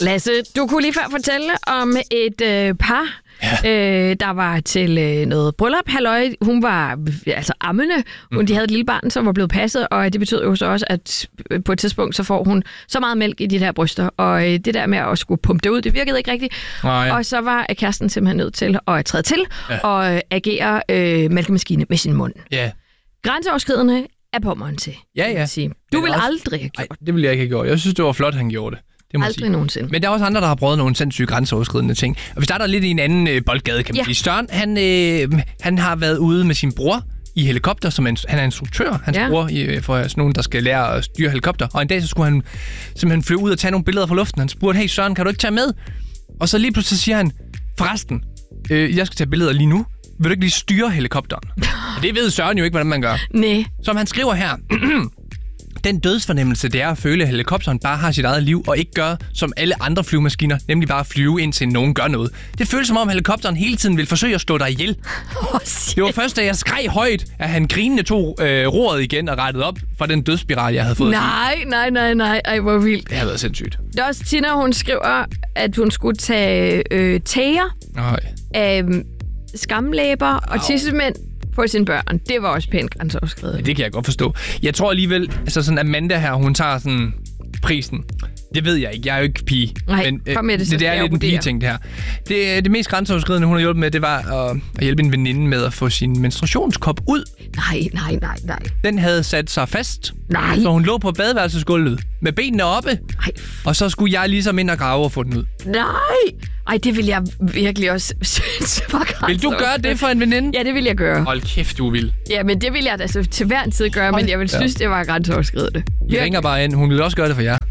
Lasse, du kunne lige før fortælle om et par, der var til noget bryllup. Halløj, hun var altså ammende. De havde et lille barn, som var blevet passet, og det betød jo så også, at på et tidspunkt, så får hun så meget mælk i de der bryster, og det der med at skulle pumpe det ud, det virkede ikke rigtigt. Og så var kæresten simpelthen nødt til at træde til og agere mælkemaskine med sin mund. Ja. Grænseoverskridende er Pommern til. Ja. Du vil aldrig have gjort. Nej, det ville jeg ikke have gjort. Jeg synes, det var flot, han gjorde det. Aldrig nogensinde. Men der er også andre, der har prøvet nogle sindssyge grænseoverskridende ting. Og vi starter lidt i en anden boldgade, kan man sige. Størn, han har været ude med sin bror i helikopter, som han er instruktør. Hans bror for sådan nogen, der skal lære at styre helikopter. Og en dag så skulle han simpelthen flyve ud og tage nogle billeder fra luften. Han spurgte, hey Søren, kan du ikke tage med? Og så lige pludselig siger han, forresten, jeg skal tage billeder lige nu. Vil du ikke lige styre helikopteren? Og det ved Søren jo ikke, hvordan man gør. Nej. Som han skriver her... Den dødsfornemmelse, det er at føle, at helikopteren bare har sit eget liv, og ikke gør som alle andre flyvemaskiner, nemlig bare flyve indtil nogen gør noget. Det føles som om, helikopteren hele tiden vil forsøge at slå dig ihjel. Det var først, da jeg skreg højt, at han grinende tog roret igen og rettede op for den dødsspiral, jeg havde fået. Nej. Ej, hvor vildt. Det har været sindssygt. Det er også Tina, hun skriver, at hun skulle tage tæer af skamlæber og tissemænd på sine børn. Det var også pænt grænseoverskridende. Det kan jeg godt forstå. Jeg tror alligevel, altså sådan Amanda her, hun tager sådan prisen. Det ved jeg ikke. Jeg er jo ikke pige. Nej, men kom med det, det er lidt en pige-ting, det her. Det mest grænseoverskridende, hun har hjulpet med, det var at hjælpe en veninde med at få sin menstruationskop ud. Nej. Den havde sat sig fast. Nej. Så hun lå på badeværelsesgulvet med benene oppe. Nej. Og så skulle jeg ligesom ind og grave og få den ud. Nej. Ej, det vil jeg virkelig også synes var grænseoverskridende. Vil du gøre det for en veninde? Ja, det vil jeg gøre. Hold kæft, du vil. Ja, men det vil jeg altså til hver en tid gøre, men jeg vil synes, det var grænseoverskridende. I ringer bare ind. Hun vil også gøre det for jer.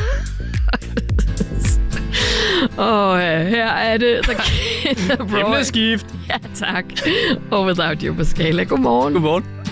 Her er det The Kid Laroi. Emneskift. Ja, tak. Og Without You på Skala. Godmorgen. Godmorgen.